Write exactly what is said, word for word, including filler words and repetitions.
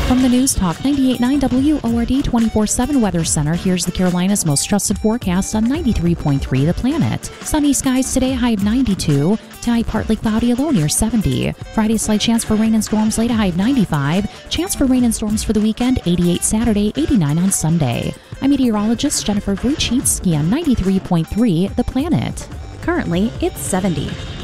From the News Talk ninety-eight point nine W O R D twenty-four seven Weather Center, here's the Carolinas' most trusted forecast on ninety-three point three The Planet. Sunny skies today, high of ninety-two. Tonight, partly cloudy, a low near seventy. Friday, slight chance for rain and storms late, a high of ninety-five. Chance for rain and storms for the weekend, eighty-eight Saturday, eighty-nine on Sunday. I'm meteorologist Jennifer Vujcicki on ninety-three point three The Planet. Currently, it's seventy.